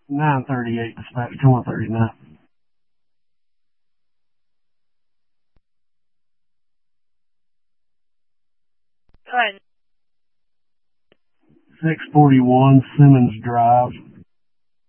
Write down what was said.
938 dispatch to 139. Go ahead. 641 Simmons Drive,